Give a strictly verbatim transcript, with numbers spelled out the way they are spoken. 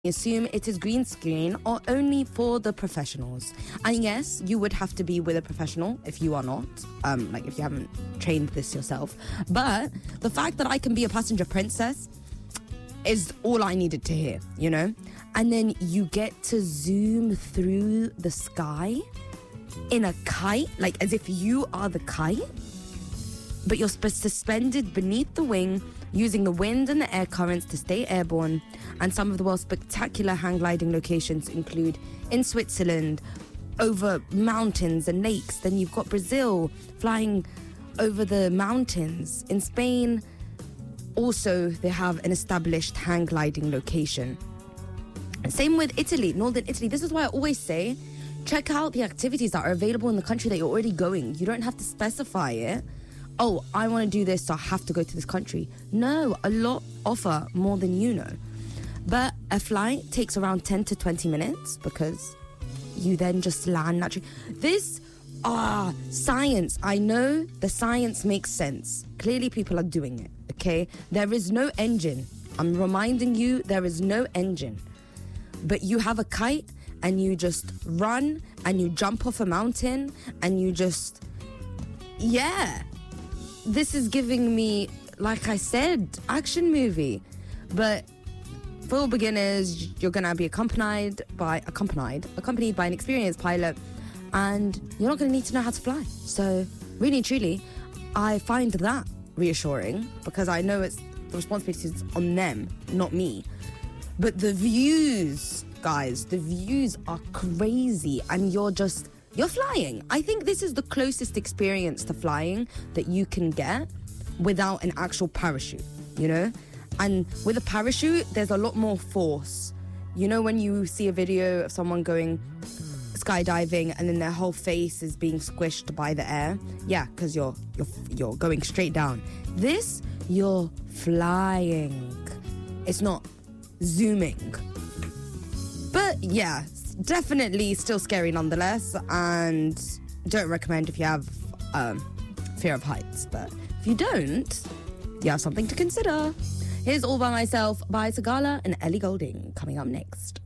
assume it is green screen or only for the professionals. And yes, you would have to be with a professional if you are not, um, like if you haven't trained this yourself. But the fact that I can be a passenger princess is all I needed to hear, you know? And then you get to zoom through the sky in a kite, like as if you are the kite, but you're suspended beneath the wing using the wind and the air currents to stay airborne. And some of the world's spectacular hang gliding locations include in Switzerland, over mountains and lakes. Then you've got Brazil flying over the mountains. In Spain, also, they have an established hang gliding location. Same with Italy, Northern Italy. This is why I always say, check out the activities that are available in the country that you're already going. You don't have to specify it. Oh, I want to do this, so I have to go to this country. No, a lot offer more than you know. But a flight takes around ten to twenty minutes because you then just land naturally. This, ah, science. I know the science makes sense. Clearly people are doing it, okay? There is no engine. I'm reminding you, there is no engine. But you have a kite and you just run and you jump off a mountain and you just, yeah. This is giving me, like I said, action movie. But for beginners, you're gonna be accompanied by accompanied accompanied by an experienced pilot, and you're not gonna need to know how to fly. So really and truly, I find that reassuring because I know it's the responsibility is on them, not me. But the views, guys, the views are crazy, and you're just you're flying. I think this is the closest experience to flying that you can get without an actual parachute, you know? And with a parachute, there's a lot more force. You know when you see a video of someone going skydiving and then their whole face is being squished by the air? Yeah, because you're, you're, you're going straight down. This, you're flying. It's not zooming. But yeah, definitely still scary nonetheless, and don't recommend if you have um, fear of heights. But if you don't, you have something to consider. Here's All By Myself by Sigala and Ellie Goulding coming up next.